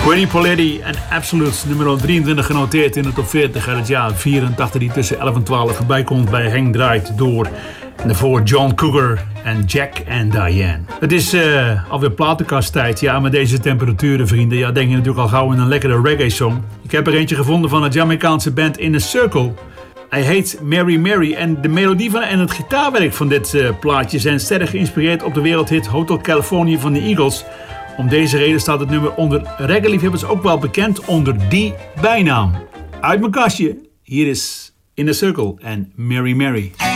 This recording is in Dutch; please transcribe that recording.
Gwenny Poletti en Absolutes, nummer 23 genoteerd in de top 40 uit het jaar 84, die tussen 11 en 12 voorbij komt bij Henk Draait Door. En daarvoor John Cougar en Jack and Diane. Het is alweer platenkasttijd. Ja, met deze temperaturen, vrienden. Ja, denk je natuurlijk al gauw in een lekkere reggae-song. Ik heb er eentje gevonden van het Jamaicaanse band In a Circle. Hij heet Mary Mary en de melodie van en het gitaarwerk van dit plaatje zijn sterk geïnspireerd op de wereldhit Hotel California van de Eagles. Om deze reden staat het nummer onder reggae-liefhebbers ook wel bekend onder die bijnaam. Uit mijn kastje, hier is In a Circle en Mary Mary.